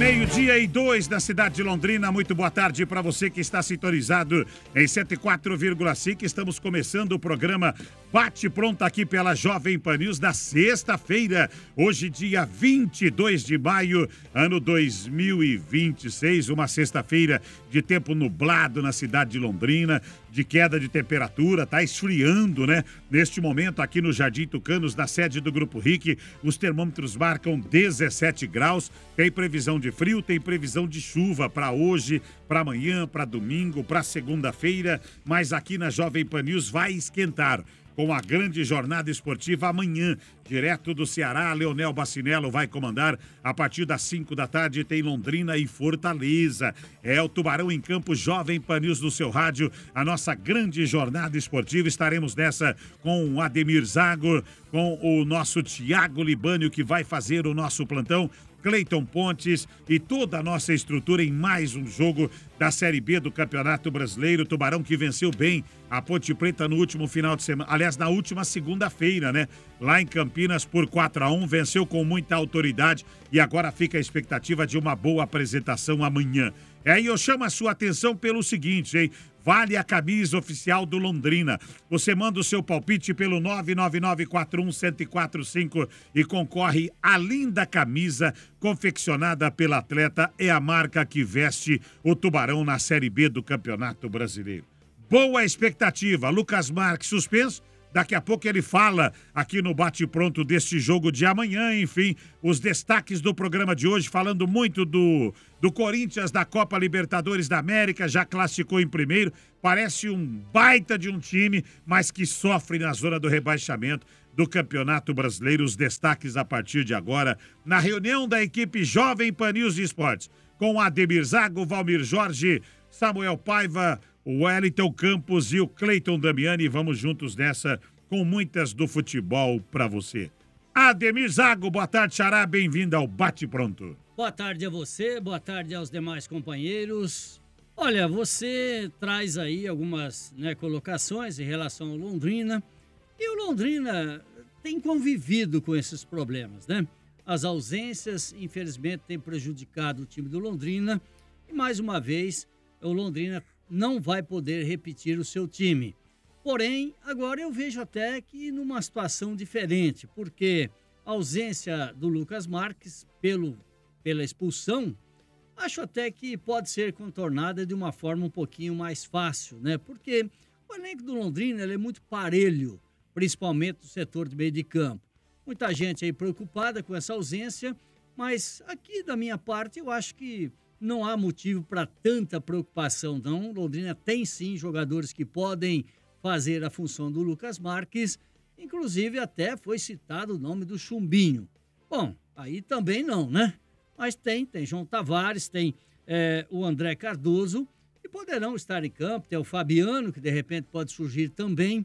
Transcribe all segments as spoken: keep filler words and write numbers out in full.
Meio-dia e dois na cidade de Londrina. Muito boa tarde para você que está sintonizado em cento e quatro vírgula cinco. Estamos começando o programa Bate Pronto aqui pela Jovem Pan News da sexta-feira. Hoje, dia vinte e dois de maio, ano dois mil e vinte e seis. Uma sexta-feira de tempo nublado na cidade de Londrina, de queda de temperatura, tá esfriando, né? Neste momento, aqui no Jardim Tucanos, na sede do Grupo R I C, os termômetros marcam dezessete graus. Tem previsão de frio, tem previsão de chuva para hoje, para amanhã, para domingo, para segunda-feira, mas aqui na Jovem Pan News vai esquentar. Com a grande jornada esportiva amanhã, direto do Ceará, Leonel Bacinello vai comandar. A partir das cinco da tarde tem Londrina e Fortaleza. É o Tubarão em Campo, Jovem Pan News no seu rádio. A nossa grande jornada esportiva. Estaremos nessa com o Ademir Zago, com o nosso Tiago Libânio, que vai fazer o nosso plantão. Cleiton Pontes e toda a nossa estrutura em mais um jogo da Série B do Campeonato Brasileiro. Tubarão que venceu bem a Ponte Preta no último final de semana, aliás, na última segunda-feira, né? Lá em Campinas por quatro a um, venceu com muita autoridade e agora fica a expectativa de uma boa apresentação amanhã. E aí eu chamo a sua atenção pelo seguinte, hein? Vale a camisa oficial do Londrina. Você manda o seu palpite pelo nove nove nove quatro um um zero quatro cinco e concorre à linda camisa confeccionada pela atleta. É a marca que veste o Tubarão na Série B do Campeonato Brasileiro. Boa expectativa. Lucas Marques suspenso. Daqui a pouco ele fala aqui no Bate-Pronto deste jogo de amanhã. Enfim, os destaques do programa de hoje, falando muito do, do Corinthians, da Copa Libertadores da América, já classificou em primeiro. Parece um baita de um time, mas que sofre na zona do rebaixamento do Campeonato Brasileiro. Os destaques a partir de agora, na reunião da equipe Jovem Pan News de Esportes, com Ademir Zago, Valmir Jorge, Samuel Paiva, o Wellington Campos e o Cleiton Damiani. Vamos juntos nessa com muitas do futebol para você. Ademir Zago, boa tarde, Xará, bem-vindo ao Bate Pronto. Boa tarde a você, boa tarde aos demais companheiros. Olha, você traz aí algumas, né, colocações em relação ao Londrina, e o Londrina tem convivido com esses problemas, né? As ausências, infelizmente, têm prejudicado o time do Londrina, e mais uma vez, o Londrina não vai poder repetir o seu time. Porém, agora eu vejo até que numa situação diferente, porque a ausência do Lucas Marques pelo, pela expulsão, acho até que pode ser contornada de uma forma um pouquinho mais fácil, né? Porque o elenco do Londrina ele é muito parelho, principalmente no setor de meio de campo. Muita gente aí preocupada com essa ausência, mas aqui da minha parte eu acho que não há motivo para tanta preocupação, não. Londrina tem sim jogadores que podem fazer a função do Lucas Marques, inclusive até foi citado o nome do Chumbinho. Bom, aí também não, né? Mas tem, tem João Tavares, tem é, o André Cardoso, que poderão estar em campo, tem o Fabiano, que de repente pode surgir também,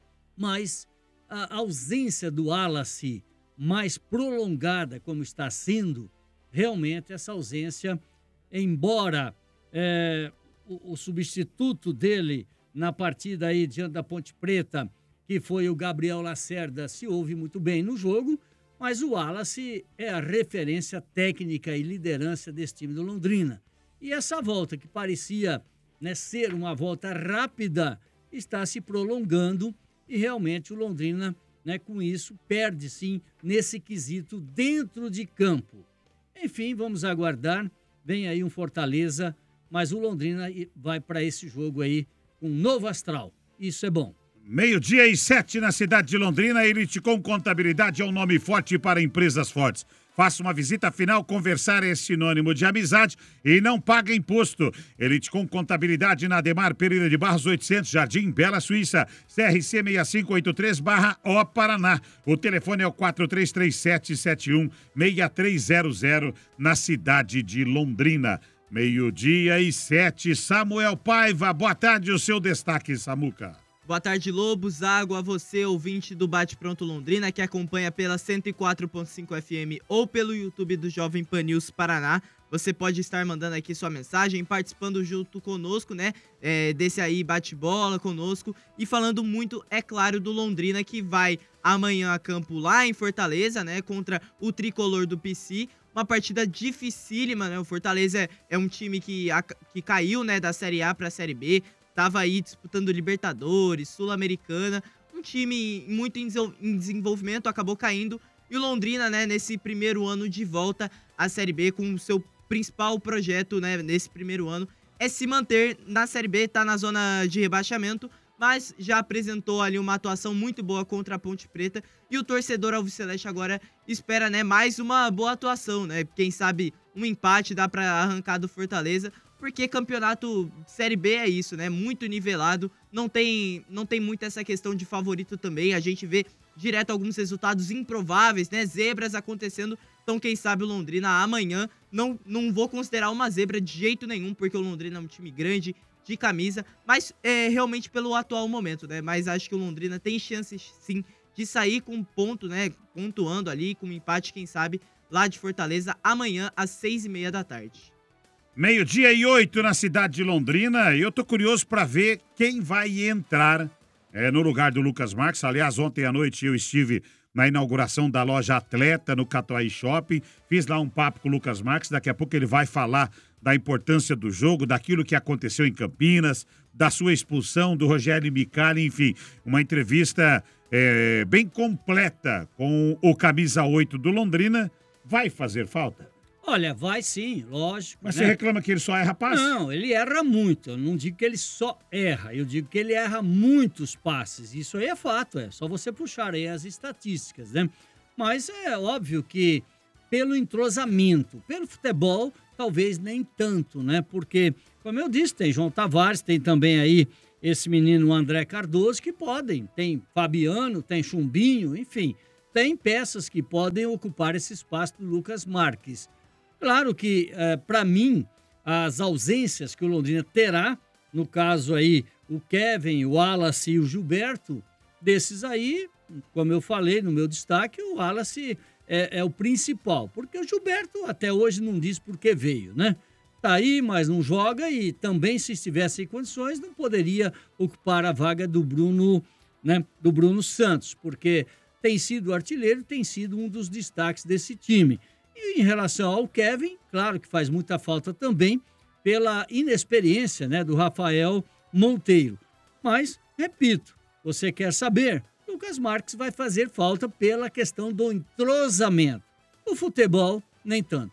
mas a ausência do Wallace mais prolongada, como está sendo, realmente essa ausência, embora é, o, o substituto dele na partida aí diante da Ponte Preta, que foi o Gabriel Lacerda, se ouve muito bem no jogo, mas o Wallace é a referência técnica e liderança desse time do Londrina. E essa volta, que parecia, né, ser uma volta rápida, está se prolongando e realmente o Londrina, né, com isso, perde sim nesse quesito dentro de campo. Enfim, vamos aguardar. Vem aí um Fortaleza, mas o Londrina vai para esse jogo aí com um novo astral. Isso é bom. Meio-dia e sete na cidade de Londrina. Elite com Contabilidade é um nome forte para empresas fortes. Faça uma visita, afinal, conversar é sinônimo de amizade e não paga imposto. Elite com Contabilidade na Ademar Pereira de Barros oitocentos, Jardim Bela Suíça, C R C seis cinco oito três barra O Paraná. O telefone é o quatro três três sete sete um seis três zero zero na cidade de Londrina. Meio-dia e sete. Samuel Paiva, boa tarde, o seu destaque, Samuca. Boa tarde, Lobo, Zago, a você, ouvinte do Bate Pronto Londrina, que acompanha pela cento e quatro ponto cinco F M ou pelo YouTube do Jovem Pan News Paraná. Você pode estar mandando aqui sua mensagem, participando junto conosco, né, é, desse aí bate-bola conosco e falando muito, é claro, do Londrina, que vai amanhã a campo lá em Fortaleza, né, contra o tricolor do P C. Uma partida dificílima, né, o Fortaleza é, é um time que, a, que caiu, né, da Série A para a Série B, tava aí disputando Libertadores, Sul-Americana, um time muito em desenvolvimento, acabou caindo. E o Londrina, né, nesse primeiro ano de volta à Série B, com o seu principal projeto, né, nesse primeiro ano, é se manter na Série B, tá na zona de rebaixamento, mas já apresentou ali uma atuação muito boa contra a Ponte Preta. E o torcedor alviceleste agora espera, né, mais uma boa atuação, né? Quem sabe um empate dá para arrancar do Fortaleza, porque campeonato Série B é isso, né? Muito nivelado, não tem, não tem muito essa questão de favorito também. A gente vê direto alguns resultados improváveis, né? Zebras acontecendo. Então, quem sabe o Londrina amanhã, não, não vou considerar uma zebra de jeito nenhum, porque o Londrina é um time grande, de camisa, mas é realmente pelo atual momento, né? Mas acho que o Londrina tem chances, sim, de sair com um ponto, né? Pontuando ali, com um empate, quem sabe, lá de Fortaleza, amanhã, às seis e meia da tarde. Meio-dia e oito na cidade de Londrina. E eu tô curioso para ver quem vai entrar é, no lugar do Lucas Marques. Aliás, ontem à noite eu estive na inauguração da loja Atleta no Catuaí Shopping. Fiz lá um papo com o Lucas Marques. Daqui a pouco ele vai falar da importância do jogo, daquilo que aconteceu em Campinas, da sua expulsão, do Rogério Micali, enfim, uma entrevista é, bem completa com o camisa oito do Londrina. Vai fazer falta? Olha, vai sim, lógico. Mas né? Você reclama que ele só erra passe? Não, ele erra muito. Eu não digo que ele só erra, eu digo que ele erra muitos passes. Isso aí é fato, é só você puxar aí as estatísticas, né? Mas é óbvio que pelo entrosamento, pelo futebol, talvez nem tanto, né? Porque, como eu disse, tem João Tavares, tem também aí esse menino André Cardoso que podem. Tem Fabiano, tem Chumbinho, enfim, tem peças que podem ocupar esse espaço do Lucas Marques. Claro que, eh, para mim, as ausências que o Londrina terá, no caso aí, o Kevin, o Wallace e o Gilberto, desses aí, como eu falei no meu destaque, o Wallace é, é o principal, porque o Gilberto até hoje não diz por que veio, né? Tá aí, mas não joga e também, se estivesse em condições, não poderia ocupar a vaga do Bruno, né, do Bruno Santos, porque tem sido artilheiro, tem sido um dos destaques desse time. E em relação ao Kevin, claro que faz muita falta também pela inexperiência, né, do Rafael Monteiro. Mas, repito, você quer saber? Lucas Marques vai fazer falta pela questão do entrosamento. O futebol, nem tanto.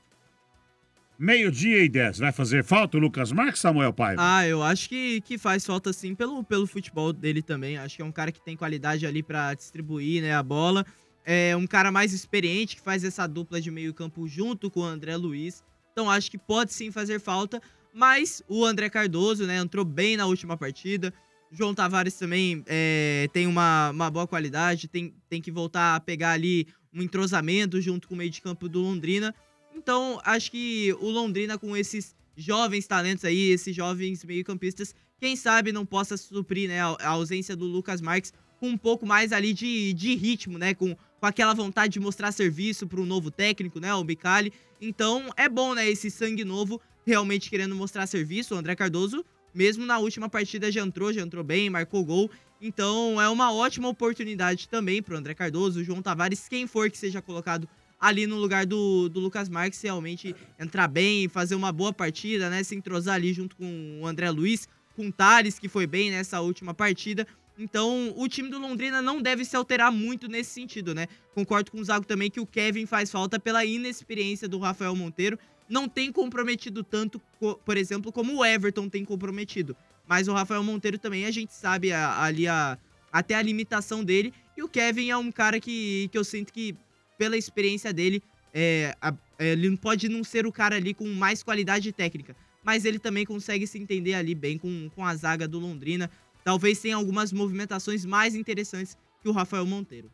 Meio-dia e dez. Vai fazer falta o Lucas Marques, Samuel Paiva? Ah, eu acho que, que faz falta sim pelo, pelo futebol dele também. Acho que é um cara que tem qualidade ali para distribuir, né, a bola. É um cara mais experiente que faz essa dupla de meio campo junto com o André Luiz. Então acho que pode sim fazer falta. Mas o André Cardoso, né, entrou bem na última partida. João Tavares também é, tem uma, uma boa qualidade. Tem, tem que voltar a pegar ali um entrosamento junto com o meio de campo do Londrina. Então acho que o Londrina, com esses jovens talentos aí, esses jovens meio-campistas, quem sabe não possa suprir, né, a, a ausência do Lucas Marques com um pouco mais ali de, de ritmo, né, com, com aquela vontade de mostrar serviço para o novo técnico, né, o Micali. Então é bom, né, esse sangue novo realmente querendo mostrar serviço. O André Cardoso, mesmo na última partida, já entrou, já entrou bem, marcou gol. Então é uma ótima oportunidade também para o André Cardoso, o João Tavares, quem for que seja colocado ali no lugar do, do Lucas Marques, realmente entrar bem, fazer uma boa partida, né, se entrosar ali junto com o André Luiz, com o Thales, que foi bem nessa última partida. Então, o time do Londrina não deve se alterar muito nesse sentido, né? Concordo com o Zago também que o Kevin faz falta pela inexperiência do Rafael Monteiro. Não tem comprometido tanto, por exemplo, como o Everton tem comprometido. Mas o Rafael Monteiro também, a gente sabe a, ali a, até a limitação dele. E o Kevin é um cara que, que eu sinto que, pela experiência dele, é, a, ele pode não ser o cara ali com mais qualidade técnica. Mas ele também consegue se entender ali bem com, com a zaga do Londrina. Talvez tenha algumas movimentações mais interessantes que o Rafael Monteiro.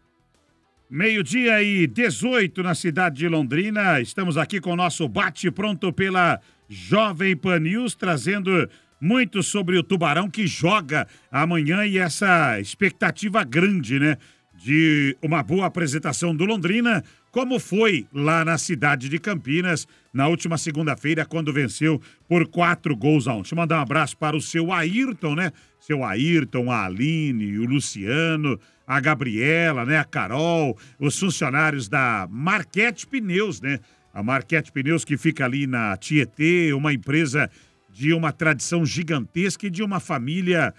Meio-dia e dezoito na cidade de Londrina. Estamos aqui com o nosso bate-pronto pela Jovem Pan News, trazendo muito sobre o Tubarão que joga amanhã e essa expectativa grande, né? De uma boa apresentação do Londrina, como foi lá na cidade de Campinas, na última segunda-feira, quando venceu por quatro gols a um. Deixa eu mandar um abraço para o seu Ayrton, né? Seu Ayrton, a Aline, o Luciano, a Gabriela, né? A Carol, os funcionários da Marquete Pneus, né? A Marquete Pneus que fica ali na Tietê, uma empresa de uma tradição gigantesca e de uma família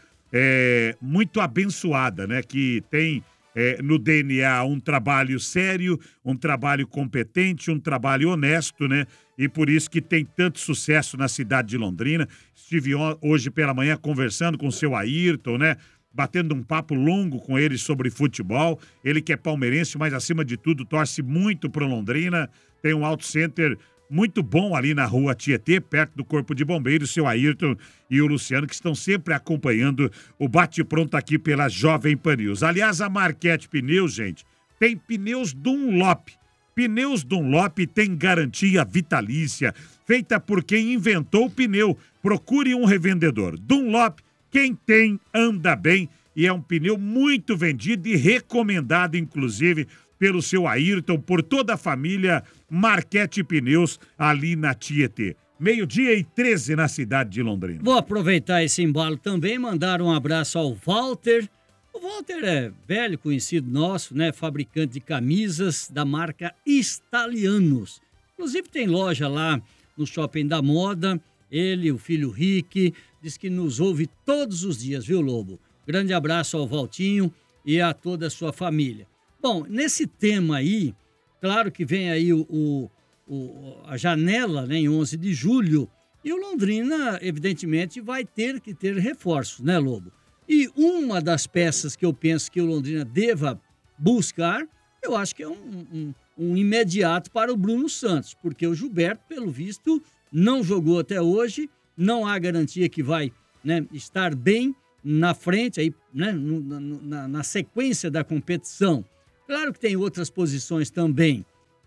é, muito abençoada, né? Que tem... É, no D N A um trabalho sério, um trabalho competente, um trabalho honesto, né? E por isso que tem tanto sucesso na cidade de Londrina. Estive hoje pela manhã conversando com o seu Ayrton, né? Batendo um papo longo com ele sobre futebol. Ele que é palmeirense, mas acima de tudo torce muito pro Londrina. Tem um auto center muito bom ali na rua Tietê, perto do Corpo de Bombeiros, seu Ayrton e o Luciano, que estão sempre acompanhando o bate-pronto aqui pela Jovem Pan News. Aliás, a Marquete Pneus, gente, tem pneus Dunlop. Pneus Dunlop tem garantia vitalícia, feita por quem inventou o pneu. Procure um revendedor. Dunlop, quem tem, anda bem. E é um pneu muito vendido e recomendado, inclusive, pelo seu Ayrton, por toda a família Marquete Pneus, ali na Tietê. Meio-dia e treze na cidade de Londrina. Vou aproveitar esse embalo também, mandar um abraço ao Walter. O Walter é velho conhecido nosso, né? Fabricante de camisas da marca Stalianos. Inclusive tem loja lá no Shopping da Moda. Ele, o filho Rick, diz que nos ouve todos os dias, viu, Lobo? Grande abraço ao Valtinho e a toda a sua família. Bom, nesse tema aí, claro que vem aí o, o, o, a janela, né, em onze de julho, e o Londrina, evidentemente, vai ter que ter reforços, né, Lobo? E uma das peças que eu penso que o Londrina deva buscar, eu acho que é um, um, um imediato para o Bruno Santos, porque o Gilberto, pelo visto, não jogou até hoje, não há garantia que vai, né, estar bem na frente, aí, né, no, na, na sequência da competição. Claro que tem outras posições também.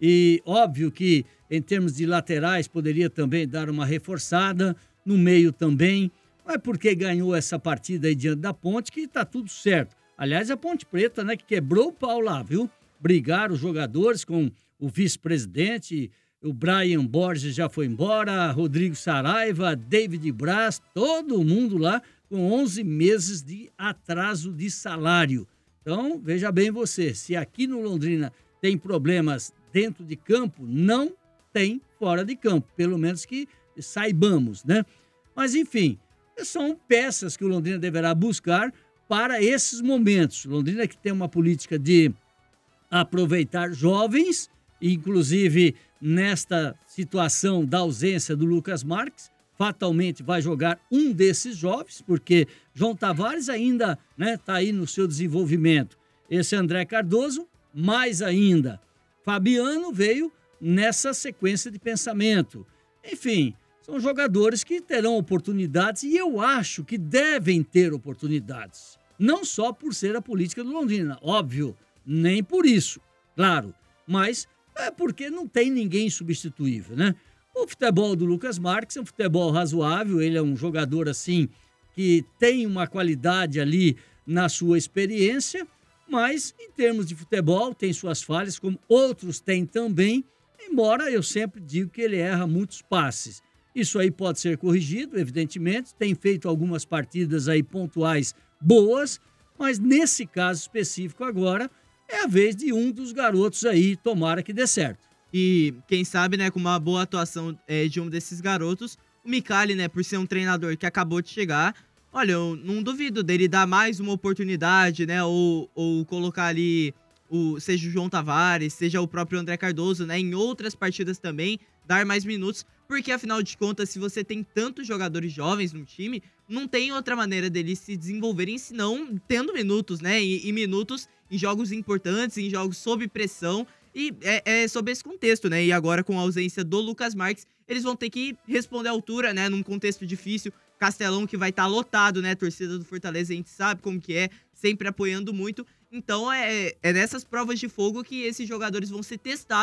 E óbvio que, em termos de laterais, poderia também dar uma reforçada, no meio também. Mas porque ganhou essa partida aí diante da Ponte, que tá tudo certo. Aliás, a Ponte Preta, né, que quebrou o pau lá, viu? Brigaram os jogadores com o vice-presidente, o Brian Borges já foi embora, Rodrigo Saraiva, David Braz, todo mundo lá com onze meses de atraso de salário. Então, veja bem você, se aqui no Londrina tem problemas dentro de campo, não tem fora de campo, pelo menos que saibamos, né? Mas, enfim, são peças que o Londrina deverá buscar para esses momentos. O Londrina que tem uma política de aproveitar jovens, inclusive nesta situação da ausência do Lucas Marques, fatalmente vai jogar um desses jovens, porque João Tavares ainda, né, tá aí no seu desenvolvimento. Esse André Cardoso, mais ainda. Fabiano veio nessa sequência de pensamento. Enfim, são jogadores que terão oportunidades e eu acho que devem ter oportunidades. Não só por ser a política do Londrina, óbvio, nem por isso, claro, mas é porque não tem ninguém substituível, né? O futebol do Lucas Marques é um futebol razoável, ele é um jogador assim que tem uma qualidade ali na sua experiência, mas em termos de futebol tem suas falhas, como outros têm também, embora eu sempre digo que ele erra muitos passes. Isso aí pode ser corrigido, evidentemente, tem feito algumas partidas aí pontuais boas, mas nesse caso específico agora é a vez de um dos garotos aí, tomara que dê certo. E quem sabe, né, com uma boa atuação é, de um desses garotos, o Micali, né, por ser um treinador que acabou de chegar, olha, eu não duvido dele dar mais uma oportunidade, né, ou, ou colocar ali, o, seja o João Tavares, seja o próprio André Cardoso, né, em outras partidas também, dar mais minutos, porque afinal de contas, se você tem tantos jogadores jovens no time, não tem outra maneira deles se desenvolverem senão tendo minutos, né, e, e minutos em jogos importantes, em jogos sob pressão. E é, é sob esse contexto, né? E agora com a ausência do Lucas Marques, eles vão ter que responder à altura, né? Num contexto difícil. Castelão que vai estar tá lotado, né? A torcida do Fortaleza, a gente sabe como que é, sempre apoiando muito. Então é, é nessas provas de fogo que esses jogadores vão ser testados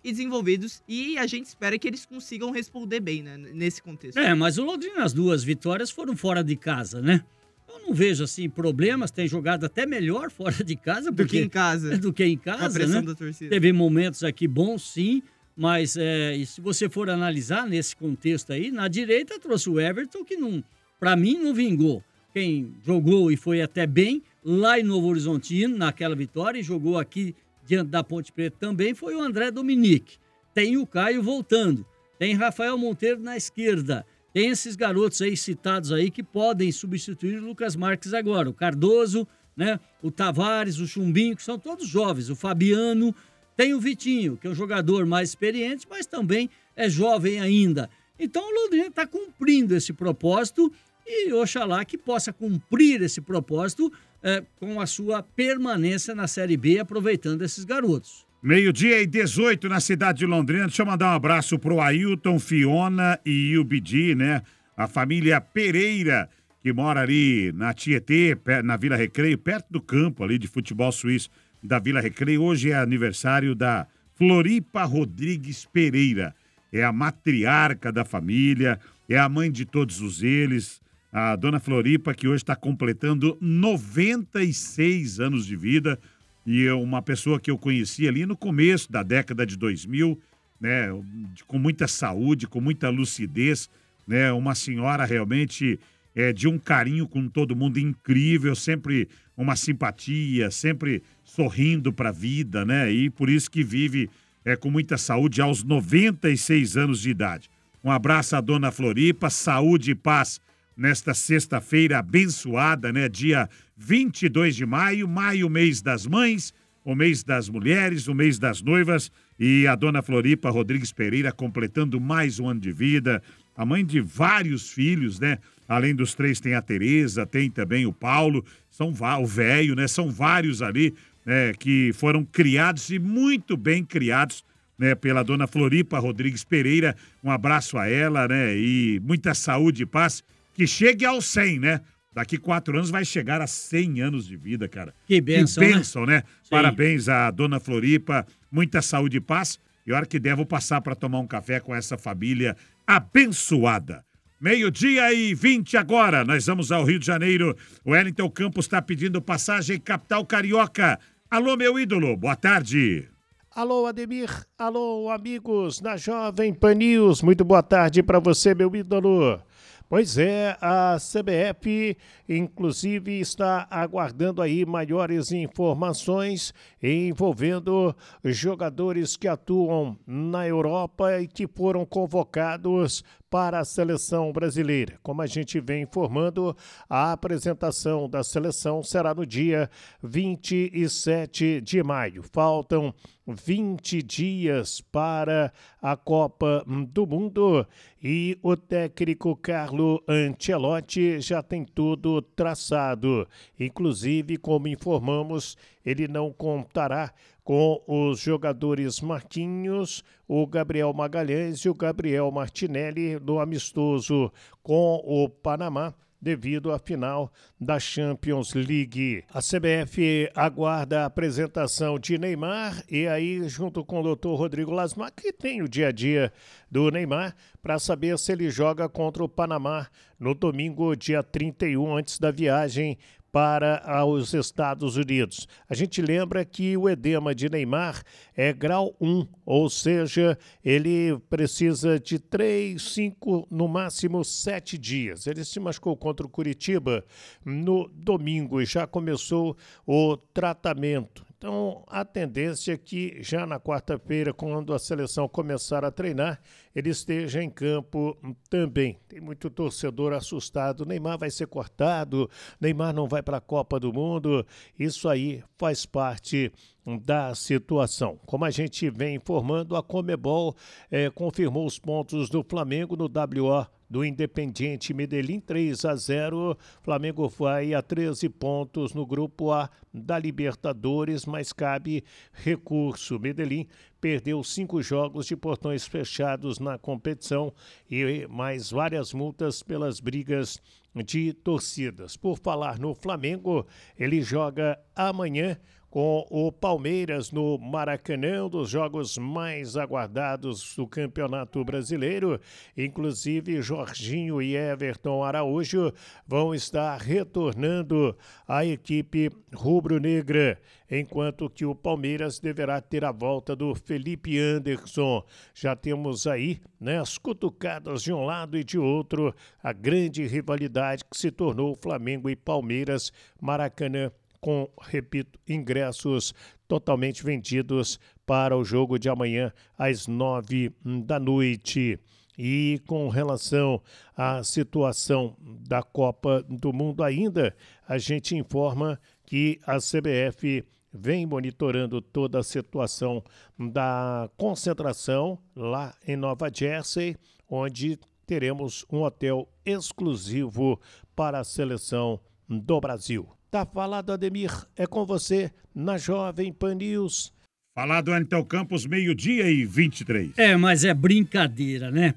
e desenvolvidos, e a gente espera que eles consigam responder bem, né, nesse contexto. É, mas o Londrina, as duas vitórias foram fora de casa, né? Eu não vejo, assim, problemas, tem jogado até melhor fora de casa. Do que em casa. Do que em casa, a pressão né? da torcida. Teve momentos aqui bons, sim, mas é, e se você for analisar nesse contexto aí, na direita trouxe o Everton, que não, pra mim não vingou. Quem jogou e foi até bem, lá em Novo Horizontino, naquela vitória, e jogou aqui diante da Ponte Preta também, foi o André Dominique. Tem o Caio voltando, tem Rafael Monteiro na esquerda, tem esses garotos aí citados aí que podem substituir o Lucas Marques agora, o Cardoso, né, o Tavares, o Chumbinho, que são todos jovens, o Fabiano, tem o Vitinho, que é um jogador mais experiente, mas também é jovem ainda. Então o Londrina está cumprindo esse propósito e oxalá que possa cumprir esse propósito é, com a sua permanência na Série B, aproveitando esses garotos. Meio-dia e dezoito na cidade de Londrina. Deixa eu mandar um abraço pro Ailton, Fiona e o Bidi, né? A família Pereira, que mora ali na Tietê, na Vila Recreio, perto do campo ali de futebol suíço da Vila Recreio. Hoje é aniversário da Floripa Rodrigues Pereira. É a matriarca da família, é a mãe de todos os eles. A dona Floripa, que hoje está completando noventa e seis anos de vida. E é uma pessoa que eu conheci ali no começo da década de dois mil, né, com muita saúde, com muita lucidez, né, uma senhora realmente é, de um carinho com todo mundo incrível, sempre uma simpatia, sempre sorrindo para a vida, né, e por isso que vive é, com muita saúde aos noventa e seis anos de idade. Um abraço à dona Floripa, saúde e paz nesta sexta-feira abençoada, né, dia vinte e dois de maio, maio, mês das mães, o mês das mulheres, o mês das noivas, e a dona Floripa Rodrigues Pereira completando mais um ano de vida, a mãe de vários filhos, né? Além dos três tem a Tereza, tem também o Paulo, são o velho, né? São vários ali, né, que foram criados e muito bem criados, né, pela dona Floripa Rodrigues Pereira. Um abraço a ela, né? E muita saúde e paz, que chegue aos cem, né? Daqui quatro anos vai chegar a cem anos de vida, cara. Que bênção, que bênção, né? né? Sim. Parabéns à dona Floripa, muita saúde e paz. E a hora que der, vou passar para tomar um café com essa família abençoada. Meio-dia e vinte agora, nós vamos ao Rio de Janeiro. O Wellington Campos está pedindo passagem capital carioca. Alô, meu ídolo, boa tarde. Alô, Ademir. Alô, amigos da Jovem Pan News. Muito boa tarde para você, meu ídolo. Pois é, a C B F, inclusive, está aguardando aí maiores informações envolvendo jogadores que atuam na Europa e que foram convocados para a seleção brasileira. Como a gente vem informando, a apresentação da seleção será no dia vinte e sete de maio. Faltam vinte dias para a Copa do Mundo e o técnico Carlo Ancelotti já tem tudo traçado. Inclusive, como informamos, ele não contará com os jogadores Marquinhos, o Gabriel Magalhães e o Gabriel Martinelli no amistoso com o Panamá, devido à final da Champions League. A C B F aguarda a apresentação de Neymar e aí, junto com o doutor Rodrigo Lasmar, que tem o dia a dia do Neymar, para saber se ele joga contra o Panamá no domingo, dia trinta e um, antes da viagem para os Estados Unidos. A gente lembra que o edema de Neymar é grau um, ou seja, ele precisa de três, cinco, no máximo sete dias. Ele se machucou contra o Curitiba no domingo e já começou o tratamento. Então, a tendência é que já na quarta-feira, quando a seleção começar a treinar, ele esteja em campo também. Tem muito torcedor assustado. Neymar vai ser cortado, Neymar não vai para a Copa do Mundo. Isso aí faz parte da situação. Como a gente vem informando, a Conmebol eh, confirmou os pontos do Flamengo no W O do Independiente Medellín, três a zero. Flamengo vai a treze pontos no grupo A da Libertadores, mas cabe recurso. Medellín perdeu cinco jogos de portões fechados na competição e mais várias multas pelas brigas de torcidas. Por falar no Flamengo, ele joga amanhã com o Palmeiras no Maracanã, um dos jogos mais aguardados do Campeonato Brasileiro. Inclusive, Jorginho e Everton Araújo vão estar retornando à equipe rubro-negra, enquanto que o Palmeiras deverá ter a volta do Felipe Anderson. Já temos aí, né, as cutucadas de um lado e de outro, a grande rivalidade que se tornou Flamengo e Palmeiras, Maracanã, com, repito, ingressos totalmente vendidos para o jogo de amanhã às nove da noite. E com relação à situação da Copa do Mundo ainda, a gente informa que a C B F vem monitorando toda a situação da concentração lá em Nova Jersey, onde teremos um hotel exclusivo para a seleção do Brasil. Tá falado, Ademir, é com você na Jovem Pan News. Falado, Antel Campos, meio-dia e vinte e três. É, mas é brincadeira, né?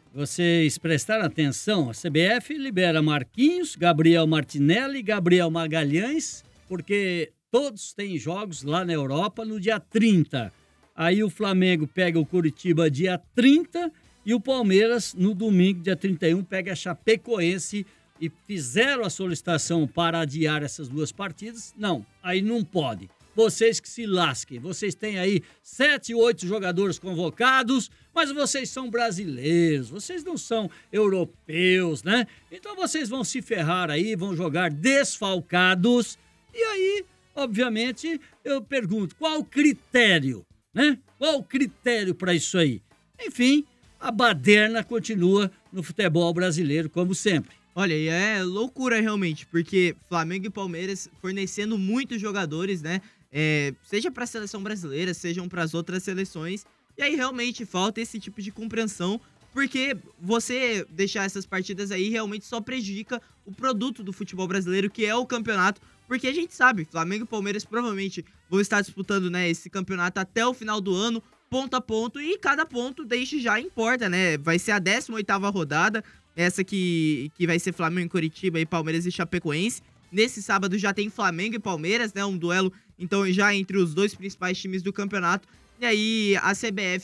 Vocês prestaram atenção, a C B F libera Marquinhos, Gabriel Martinelli, Gabriel Magalhães, porque todos têm jogos lá na Europa no dia trinta. Aí o Flamengo pega o Curitiba dia trinta e o Palmeiras no domingo, dia trinta e um, pega a Chapecoense. E fizeram a solicitação para adiar essas duas partidas. Não, aí não pode. Vocês que se lasquem. Vocês têm aí sete, oito jogadores convocados, mas vocês são brasileiros, vocês não são europeus, né? Então vocês vão se ferrar aí, vão jogar desfalcados. E aí, obviamente, eu pergunto, qual o critério, né? Qual o critério para isso aí? Enfim, a baderna continua no futebol brasileiro, como sempre. Olha, e é loucura realmente, porque Flamengo e Palmeiras fornecendo muitos jogadores, né? É, seja para a seleção brasileira, sejam para as outras seleções. E aí realmente falta esse tipo de compreensão, porque você deixar essas partidas aí realmente só prejudica o produto do futebol brasileiro, que é o campeonato. Porque a gente sabe, Flamengo e Palmeiras provavelmente vão estar disputando, né, esse campeonato até o final do ano, ponto a ponto, e cada ponto desde já importa, né? Vai ser a décima oitava rodada. Essa que, que vai ser Flamengo e Curitiba e Palmeiras e Chapecoense. Nesse sábado já tem Flamengo e Palmeiras, né? Um duelo, então, já entre os dois principais times do campeonato. E aí a C B F